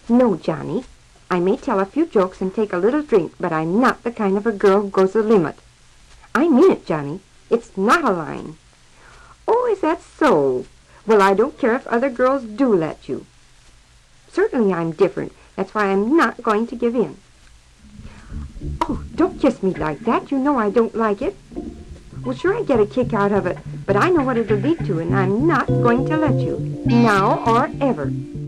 No, Johnny. I may tell a few jokes and take a little drink, but I'm not the kind of a girl who goes the limit. I mean it, Johnny. It's not a line. Oh, is that so? Well, I don't care if other girls do let you. Certainly I'm different. That's why I'm not going to give in. Oh, don't kiss me like that. You know I don't like it. Well, sure, I get a kick out of it, but I know what it'll lead to, and I'm not going to let you. Now or ever.